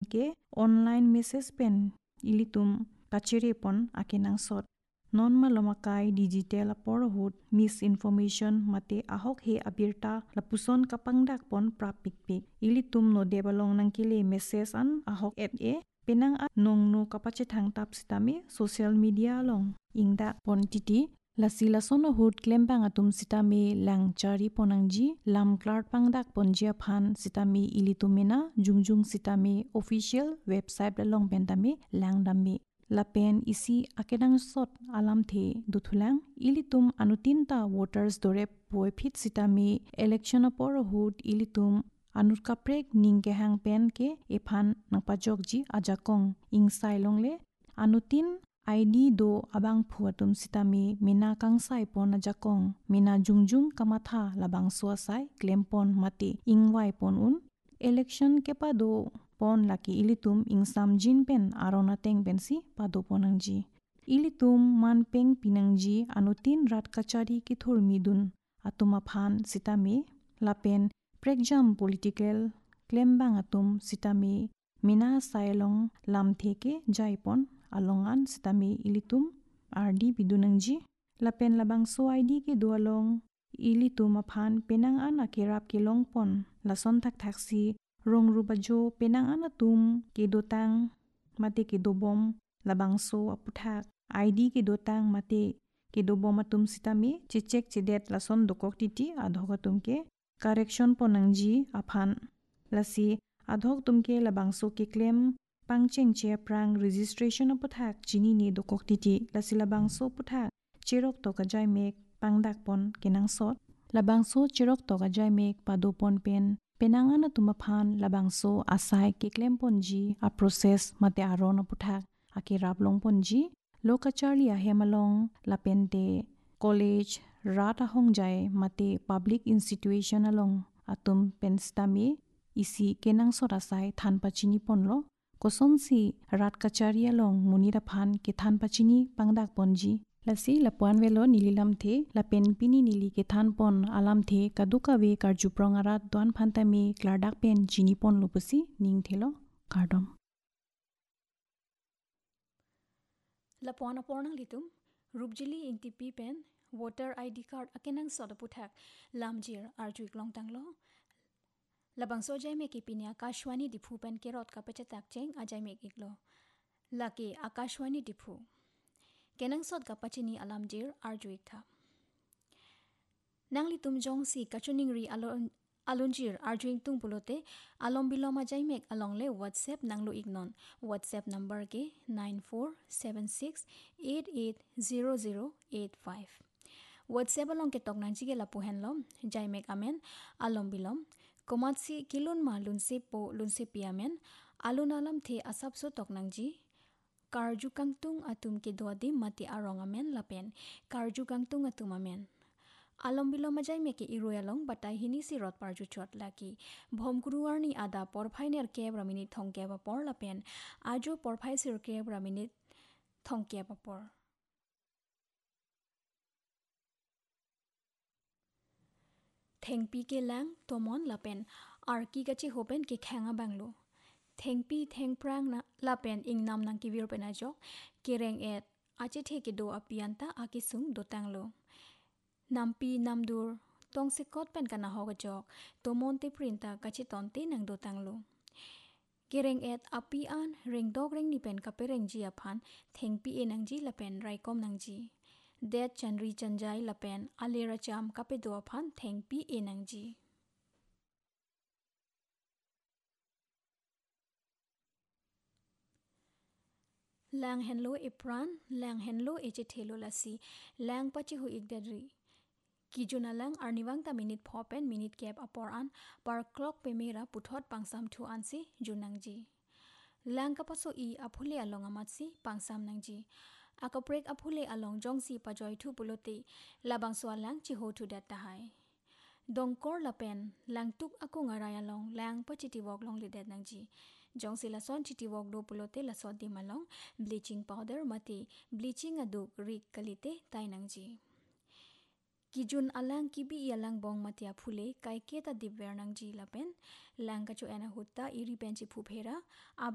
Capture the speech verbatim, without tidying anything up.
ke online message pen ilitum kachere pon akenang sot non malomakai digital aporhut misinformation mate ahok he abirta lapuson kapangdak pon prapikpik ilitum no debalong nangkile message an ahok et e penang a nongno kapache thang tap sitame social media long ingda pon titi lasila sono hut klembang atum sitame langchari ponangji lam klart pangdak ponjia phan sitame ilitumena jungjung sitame official website long bentame langdame lapen isi akedang sot alam the duthulang ilitum anutinta voters dore poifit sitame election apor hut ilitum anur kaprek ningke hang pen ke ephan nangpajok ji ajakong ingsai longle anutin I D do abang phuatum sitame mina kangsai pon ajakong mina jungjung kamatha labang suasai klempon mate ingwai pon un election kepa do pon laki ilitum ingsam jin pen arona teng pensi pado ponangji ilitum manpeng pinangji anutin rat kachari ki thur midun atuma phan sitame lapen pregjam political klembang atum sitame mina sailong lam theke jaipon alongan sitame ilitum R D bidunangji lapen labang so I D ke dualong ilitum aphan penang an akirap ke longpon lason thak thaksi rong rubajo penang an atum ke dotang mate ke dobom labang so aputhak I D ke dotang mate ke dobom atum sitame chechek chedet lason dokok titi adhok atum ke correction ponangji aphan lasi adhok tumke labang so ke claim pangcheng che prang registration aputhak chini ni dokok titi lasi labang so puthak cherok to ka jaimek pangdak pon kenang sot labang so cherok to ka jaimek padopon pen penangan atuma phan labang so asai ke claim ponji a process mate aron aputhak ake rablong ponji lokacharli a hemalong lapente college rata hongjai mate public institution along atum penstami isi kenang sot asai than pachini ponlo kosonsi rat kacharia long munira phan ke than pachini pangdak ponji lasi lapuan velo nililam the lapen pini nili ke than pon alam the kaduka we karju prongarat don phantami klardak pen chini pon lupusi ning thelo kardom lapuan apornang litum rupjili intipi pen voter I D card akenang sodaputhak lamjir arjuik long tanglo labang so jai me kipinia akashwani diphu pen kerot kapachatak cheng ajai me iklo laki akashwani diphu kenang sot kapachini alamjir arjuik tha nangli tum jong si kachuning ri alon alonjir arjuik tung pulote alom biloma jai mek alongle whatsapp nanglo ignon whatsapp number ke nine four seven six eight eight zero zero eight five whatsapp along ke tok nangji ke lapu henlom jai mek amen alom bilom komatsi kilun ma lunse po lunse piamen alun alam the asap so toknangji karju kangtung atum ke dodi mati arong amen lapen karju kangtung atum amen alom bilo majai me ke iroyalong batai hini si rot parju chot laki bhomguruarni ada porphainer ke bramini thongke ba por lapen ajo porphai sir ke bramini thongke ba por thengpi ke lang tomon lapen arki gachi hopen ke khanga banglo thengpi thengprang na lapen ingnam nang ki vir pena jok kereng et ache the ke do apianta akisung dotanglo nampi namdur tong se kot pen kana hoga jok tomon te printa gachi tonte nang dotanglo kereng et api an reng dog reng ni pen kapereng ji aphan thengpi e nang ji lapen raikom nang ji det chanri chanjai lapen alera cham kapedo aphan thengpi e nang ji lang henlo ipran lang henlo eche thelo lasi lang pachi hu igdadri kijuna lang arniwang ta minute phopen minute cap apor an par clock pemera puthot pangsam thu ansi junangji lang kapaso i aphule along amatsi pangsam nangji akaprek aphule along jongsi pajoi thu pulote labang swalang chi ho thu data hai dongkor lapen lang tuk akung araya long lang pachiti wok long lidet nangji jongsi la son chiti wok do pulote la so di malong bleaching powder mati bleaching aduk rik kalite tai nangji kijun alang kibi yalang bong matia phule kai keta dibwer nangji lapen lang kacho ena hutta iri penchi phuphera